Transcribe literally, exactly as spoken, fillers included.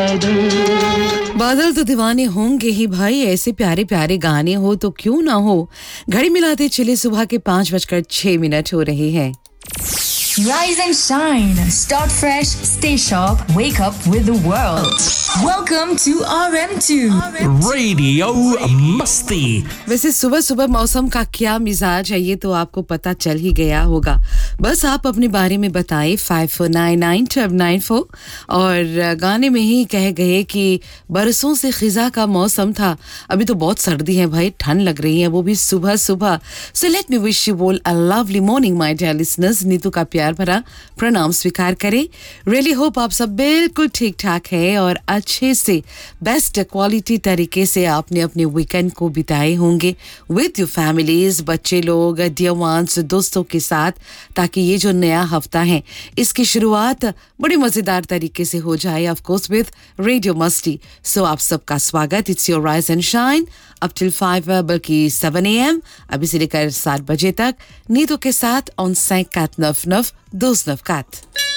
बादल। बादल तो दीवाने होंगे ही भाई, ऐसे प्यारे प्यारे गाने हो तो क्यों ना हो। घड़ी मिलाते चले सुबह के पाँच बजकर छह मिनट हो रहे हैं। Rise and shine. Start fresh, stay sharp, wake up with the world. Welcome to R M two. Radio Musti. वैसे सुबह सुबह मौसम का क्या मिजाज है ये तो आपको पता चल ही गया होगा। बस आप अपने बारे में बताएं फाइव फोर नाइन नाइन टू नाइन फोर। और गाने में ही कह गए कि बरसों से खिजा का मौसम था, अभी तो बहुत सर्दी है भाई, ठंड लग रही है वो भी सुबह सुबह। So let me wish you all a lovely morning my Deere listeners. Neetu का प्यार भरा प्रणाम स्वीकार करें। रियली होप आप सब बिल्कुल ठीक ठाक है और अच्छे से बेस्ट क्वालिटी तरीके से आपने अपने वीकेंड को बिताए होंगे विद योर फैमिलीज, बच्चे लोग, डियर वंस, दोस्तों के साथ, ताकि ये जो नया हफ्ता है इसकी शुरुआत बड़े मजेदार तरीके से हो जाए, ऑफ कोर्स विद रेडियो मस्ती। सो आप सबका स्वागत। It's your rise and shine up till five बल्कि सेवन ए एम, अभी से लेकर सात बजे तक नीतू के साथ on cinquante-neuf neuf douze neuf quatre।